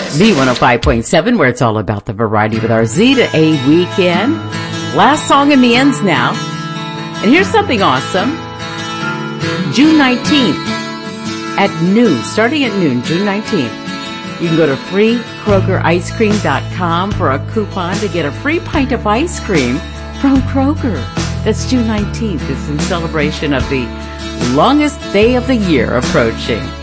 B105.7, where it's all about the variety with our Z to A weekend. Last song in the ends now. And here's something awesome. June 19th at noon, starting at noon, June 19th, you can go to freekrogericecream.com for a coupon to get a free pint of ice cream from Kroger. That's June 19th. It's in celebration of the longest day of the year approaching.